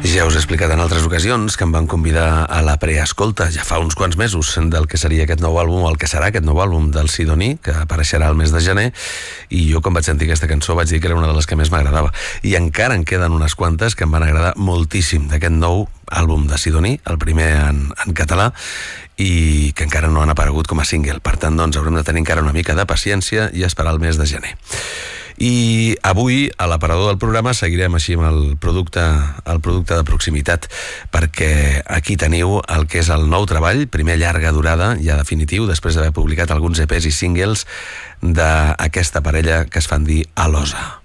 Ja us he explicat en altres ocasions que em van convidar a la preescolta ja fa uns quants mesos del que seria aquest nou àlbum, o el que serà aquest nou àlbum del Sidoní, que apareixerà al mes de gener, i jo quan vaig sentir aquesta cançó vaig dir que era una de les que més m'agradava, i encara en queden unes quantes que em van agradar moltíssim d'aquest nou àlbum de Sidoní, el primer en català, i que encara no han aparegut com a single. Per tant, doncs, haurem de tenir encara una mica de paciència i esperar el mes de gener. I avui a l'aparador del programa seguirem així amb el producte de proximitat, perquè aquí teniu el que és el nou treball, primer llarga durada, ja definitiu, després d'haver publicat alguns EPs i singles d'aquesta parella que es fan dir Alosa.